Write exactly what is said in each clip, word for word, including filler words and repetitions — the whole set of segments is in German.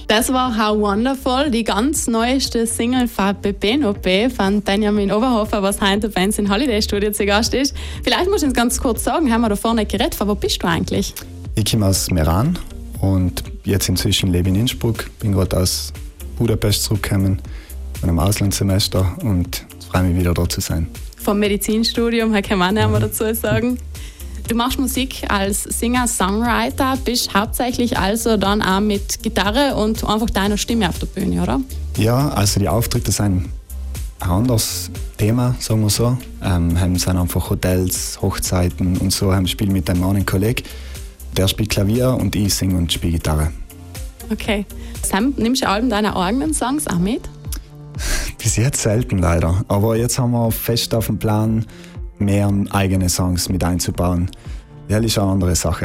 Das war How Wonderful, die ganz neueste Single von Beppe von Benjamin Oberhofer, was heute bei uns in Holiday Studio zu Gast ist. Vielleicht musst du uns ganz kurz sagen, haben wir da vorne geredet, von wo bist du eigentlich? Ich komme aus Meran und jetzt inzwischen lebe ich in Innsbruck. Bin gerade aus Budapest zurückgekommen von einem Auslandssemester und freue mich wieder da zu sein. Vom Medizinstudium, Herr Kemann, haben wir dazu sagen. Du machst Musik als Singer-Songwriter, bist hauptsächlich also dann auch mit Gitarre und einfach deiner Stimme auf der Bühne, oder? Ja, also die Auftritte sind ein anderes Thema, sagen wir so. Ähm, haben sind einfach Hotels, Hochzeiten und so. Haben spielen mit einem anderen Kollegen. Der spielt Klavier und ich singe und spiele Gitarre. Okay. Sam, nimmst du alle deine eigenen Songs auch mit? Bis jetzt selten leider. Aber jetzt haben wir fest auf dem Plan, mehr eigene Songs mit einzubauen. Ja, das ist eine andere Sache.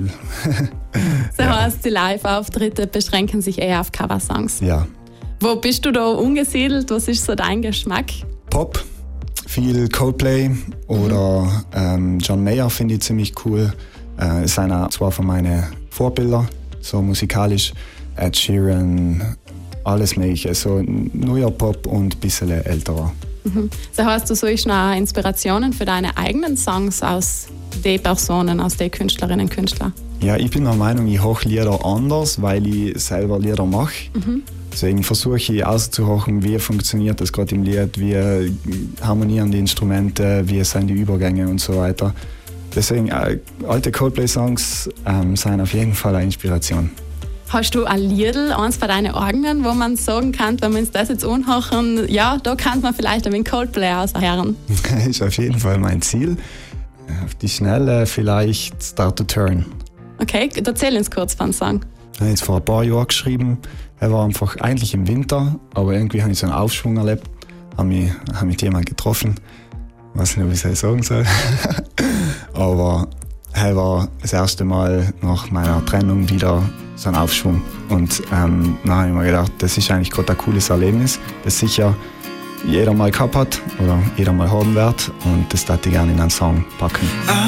So ja. Heißt, die Live-Auftritte beschränken sich eher auf Coversongs. Ja. Wo bist du da umgesiedelt? Was ist so dein Geschmack? Pop, viel Coldplay oder mhm. ähm, John Mayer finde ich ziemlich cool. Äh, ist einer zwar von meinen Vorbildern, so musikalisch. Ed Sheeran, alles mögliche. So neuer Pop und ein bisschen älterer. Mhm. Das heißt, du suchst noch Inspirationen für deine eigenen Songs aus den Personen, aus den Künstlerinnen und Künstlern? Ja, ich bin der Meinung, ich höre Lieder anders, weil ich selber Lieder mache. Mhm. Deswegen versuche ich auszuhören, wie funktioniert das gerade im Lied, wie harmonieren die Instrumente, wie sind die Übergänge und so weiter. Deswegen, äh, alte Coldplay-Songs ähm, sind auf jeden Fall eine Inspiration. Hast du ein Liedl, eins von deinen eigenen, wo man sagen kann, wenn wir uns das jetzt anhören, ja, da kann man vielleicht ein wenig Coldplay aushören? Das ist auf jeden Fall mein Ziel. Auf die Schnelle vielleicht Start to Turn. Okay, erzähl uns kurz von dem Song. Ich habe jetzt vor ein paar Jahren geschrieben. Er war einfach eigentlich im Winter, aber irgendwie habe ich so einen Aufschwung erlebt. Habe mich, hab mich jemand getroffen. Ich weiß nicht, wie ich sagen soll. Aber er war das erste Mal nach meiner Trennung wieder so ein Aufschwung. Und ähm, dann habe ich mir gedacht, das ist eigentlich gerade ein cooles Erlebnis, das sicher jeder mal gehabt hat oder jeder mal haben wird. Und das würde ich gerne in einen Song packen.